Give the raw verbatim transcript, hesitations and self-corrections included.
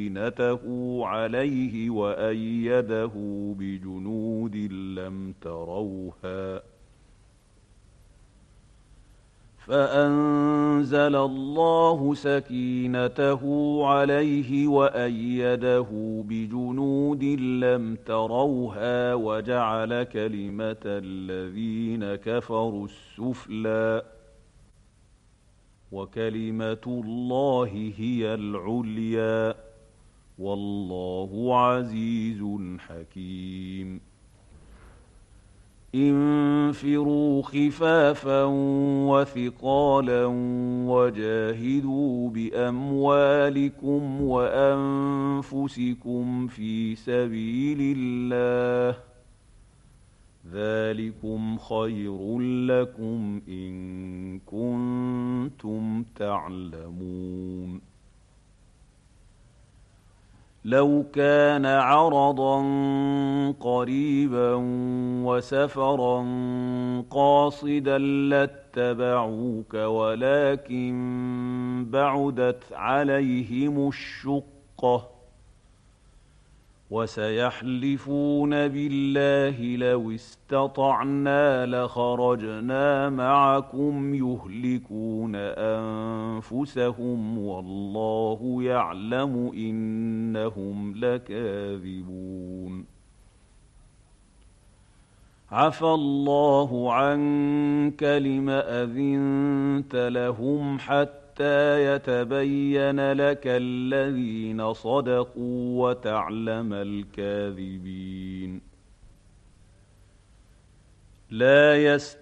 سكينته عليه وأيده بجنود لم تروها فأنزل الله سكينته عليه وأيده بجنود لم تروها وجعل كلمة الذين كفروا السفلى وكلمة الله هي العليا والله عزيز حكيم انفروا خفافا وثقالا وجاهدوا بأموالكم وأنفسكم في سبيل الله ذلكم خير لكم إن كنتم تعلمون لو كان عرضا قريبا وسفرا قاصدا لاتبعوك ولكن بعدت عليهم الشقة وسيحلفون بالله لو استطعنا لخرجنا معكم يهلكون أنفسهم والله يعلم إنهم لكاذبون عفى الله عنك لم أذنت لهم حتى حتى يتبين لك الذين صدقوا وتعلم الكاذبين لا يست